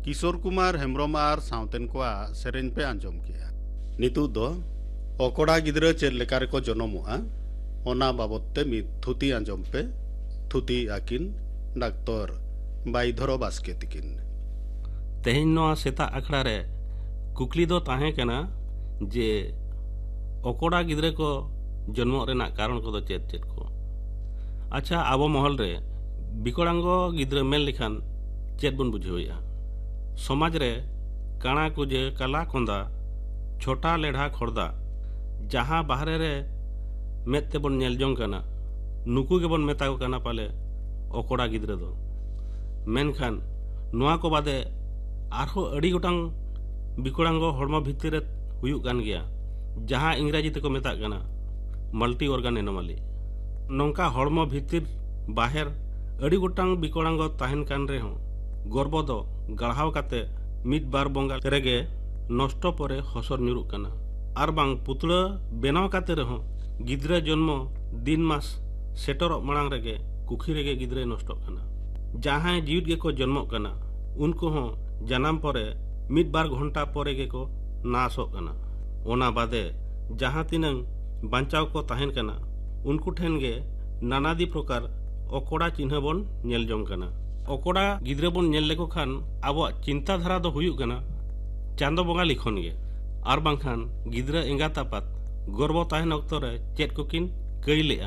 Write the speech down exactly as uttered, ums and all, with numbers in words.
किशोर कुमार हेम्ब्रम और साउतेन को सेरेन पे आंजम किया नितु दो ओकोड़ा गिद्रा चेद लेका रेको जनमोआ ओना बाबते मिद थुती आंजम पे थुती आकिन डाक्टर बाइधरो बास्के तिकिन तेहिन नोआ सेता आखड़ा रे कुकली दो ताहे कना जे ओकोड़ा गिद्रे को जन्म रेना कारण को दो चेद चेद को अच्छा आबो महल रे बिकड़ांगो गिद्रे मेल लिखान चेद बन बुझेया समाज रे काना कुजे काला कोंदा छोटा लेढ़ा खोरदा जहाँ बाहरे रे मेद ते बन नेल जोंग कना नुकु के बन मेता को कना पाले ओकोड़ा गिद्रे दो मेनखान नुआ को बादे आरहो अड़ी गोटांग बिकड़ांगो हड़मा भितर रे हुयुग कान गया जहाँ इंग्राजी ते को मेता कना मल्टी ऑर्गन एनोमली नौका हड़मा भितर बाहर अड़ी गोटांग बिकड़ांगो ताहेन कान रे हो गर्भ दो गढ़ाव काते मिद बार बंगा रेगे नष्ट परे हसर न्युरुग कना आर बांग पुतला बेनाव काते रहो गिद्रे जन्म दिन मास सेटर मांग रेगे कुखी रेगे गिद्रे नष्ट कना जहाँ जीवित गे को जन्म कना उनको हो जन्म परे मिद बार घंटा परे गे को नासो कना ओना बादे जहाँ तिनंग बांचाव को ताहेन कना उनको ठेन गे नानादी प्रकार ओकोड़ा चिन्ह बन नेल जोंग कना ओकोड़ा गिद्रे बन नेल लेको खान आबो चिंता धारा दो हुयुग कना चांदो बंगा लिखोन गे आर बांखान गिद्रे एंगात आपात गर्भ ताहेन अक्तो रे चेद को किन कई लेआ।